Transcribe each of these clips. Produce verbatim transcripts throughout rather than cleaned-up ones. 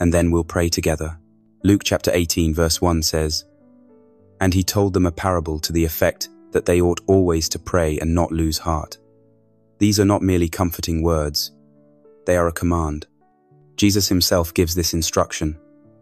and then we'll pray together. Luke chapter eighteen verse one says, "And he told them a parable to the effect that they ought always to pray and not lose heart." These are not merely comforting words, they are a command. Jesus himself gives this instruction,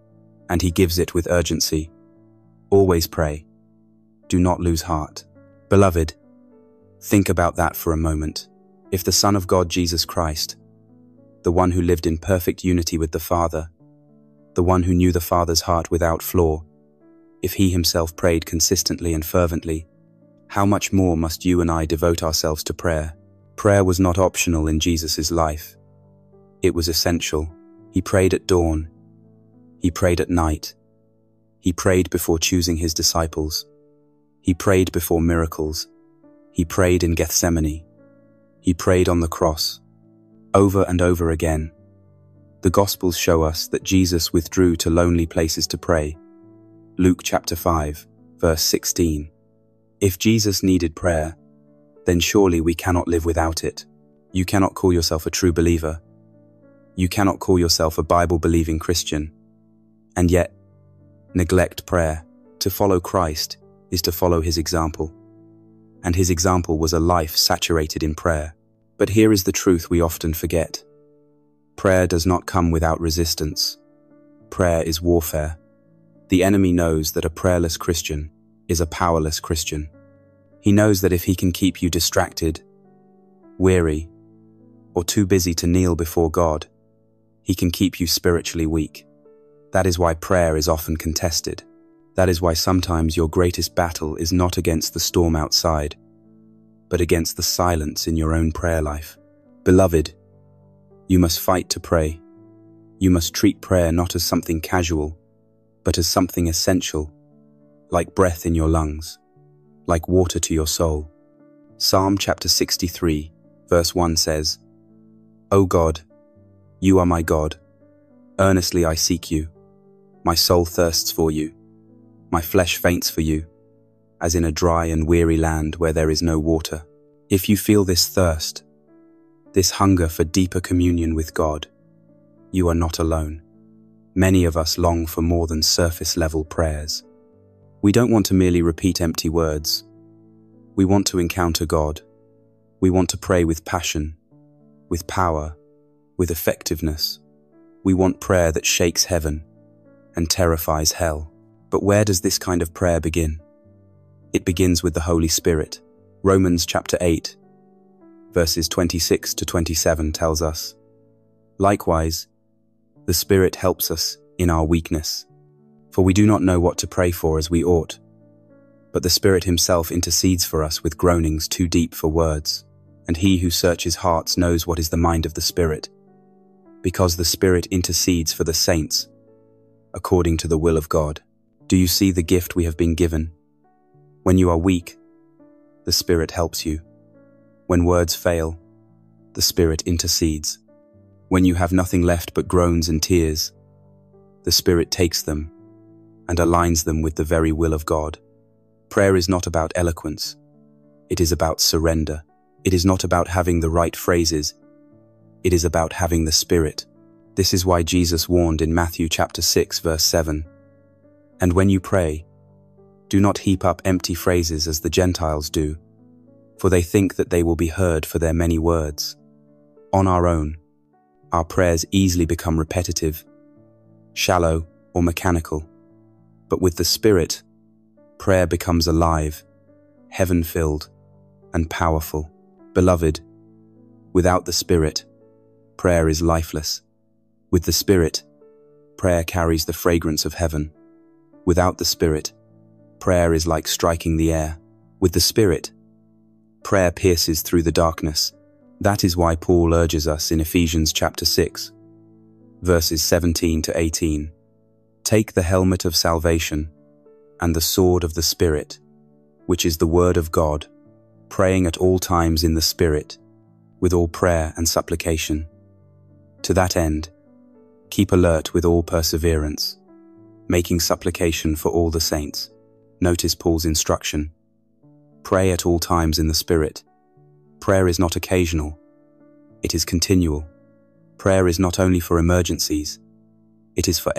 and he gives it with urgency. Always pray. Do not lose heart. Beloved, think about that for a moment. If the Son of God, Jesus Christ, the one who lived in perfect unity with the Father, the one who knew the Father's heart without flaw, if he himself prayed consistently and fervently, how much more must you and I devote ourselves to prayer? Prayer was not optional in Jesus' life. It was essential. He prayed at dawn. He prayed at night. He prayed before choosing his disciples. He prayed before miracles. He prayed in Gethsemane. He prayed on the cross. Over and over again, the Gospels show us that Jesus withdrew to lonely places to pray. Luke chapter five, verse sixteen. If Jesus needed prayer, then surely we cannot live without it. You cannot call yourself a true believer. You cannot call yourself a Bible-believing Christian, and yet neglect prayer. To follow Christ is to follow his example, and his example was a life saturated in prayer. But here is the truth we often forget. Prayer does not come without resistance. Prayer is warfare. The enemy knows that a prayerless Christian is a powerless Christian. He knows that if he can keep you distracted, weary, or too busy to kneel before God, he can keep you spiritually weak. That is why prayer is often contested. That is why sometimes your greatest battle is not against the storm outside, but against the silence in your own prayer life. Beloved, you must fight to pray. You must treat prayer not as something casual, but as something essential, like breath in your lungs, like water to your soul. Psalm chapter sixty-three, verse one says, "O God, you are my God. Earnestly I seek you. My soul thirsts for you. My flesh faints for you, as in a dry and weary land where there is no water." If you feel this thirst, this hunger for deeper communion with God, you are not alone. Many of us long for more than surface-level prayers. We don't want to merely repeat empty words. We want to encounter God. We want to pray with passion, with power, with effectiveness. We want prayer that shakes heaven and terrifies hell. But where does this kind of prayer begin? It begins with the Holy Spirit. Romans chapter eight, verses twenty-six to twenty-seven tells us, "Likewise, the Spirit helps us in our weakness, for we do not know what to pray for as we ought, but the Spirit himself intercedes for us with groanings too deep for words, and he who searches hearts knows what is the mind of the Spirit, because the Spirit intercedes for the saints according to the will of God." Do you see the gift we have been given? When you are weak, the Spirit helps you. When words fail, the Spirit intercedes. When you have nothing left but groans and tears, the Spirit takes them and aligns them with the very will of God. Prayer is not about eloquence. It is about surrender. It is not about having the right phrases. It is about having the Spirit. This is why Jesus warned in Matthew chapter six, verse seven, "And when you pray, do not heap up empty phrases as the Gentiles do, for they think that they will be heard for their many words." On our own, our prayers easily become repetitive, shallow, or mechanical. But with the Spirit, prayer becomes alive, heaven-filled, and powerful. Beloved, without the Spirit, prayer is lifeless. With the Spirit, prayer carries the fragrance of heaven. Without the Spirit, prayer is like striking the air. With the Spirit, prayer pierces through the darkness. That is why Paul urges us in Ephesians chapter six, verses seventeen to eighteen, "Take the helmet of salvation and the sword of the Spirit, which is the word of God, praying at all times in the Spirit, with all prayer and supplication. To that end, keep alert with all perseverance, making supplication for all the saints." Notice Paul's instruction. Pray at all times in the Spirit. Prayer is not occasional. It is continual. Prayer is not only for emergencies. It is for